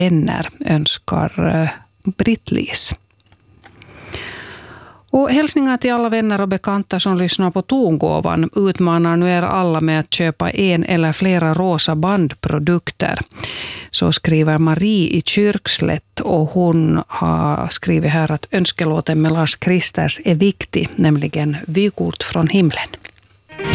vänner önskar Britt-Lis. Och hälsningar till alla vänner och bekanta som lyssnar på Tongåvan utmanar nu er alla med att köpa en eller flera rosa bandprodukter. Så skriver Marie i Kyrkslätt, och hon har skrivit här att önskelåten med Lars Kristers är viktig, nämligen Vykort från himlen.